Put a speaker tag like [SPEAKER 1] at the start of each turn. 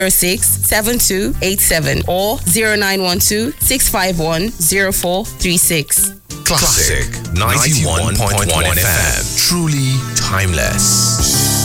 [SPEAKER 1] 067287 or 0912-651-0436.
[SPEAKER 2] Classic 91.1 FM. Truly timeless.